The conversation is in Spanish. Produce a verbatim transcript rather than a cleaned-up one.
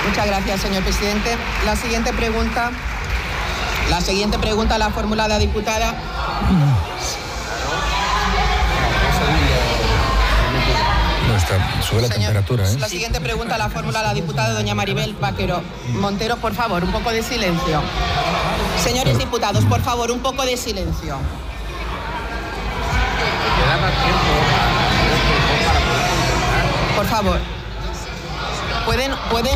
Muchas gracias, señor presidente. La siguiente pregunta, la siguiente pregunta la formula la diputada. No, está, sube la Señor, temperatura, ¿eh? La siguiente pregunta la formula la diputada doña Maribel Vaquero Montero. Por favor, un poco de silencio. Señores diputados, por favor, un poco de silencio. Por favor. Pueden, pueden